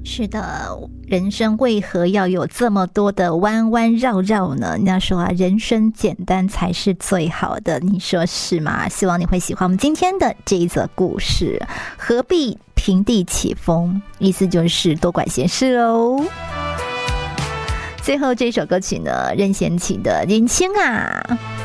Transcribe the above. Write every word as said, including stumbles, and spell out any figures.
是的，人生为何要有这么多的弯弯绕绕呢？人家说啊，人生简单才是最好的，你说是吗？希望你会喜欢我们今天的这一则故事，何必平地起风，意思就是多管闲事喽。最后这首歌曲呢，任贤齐的《年轻啊》。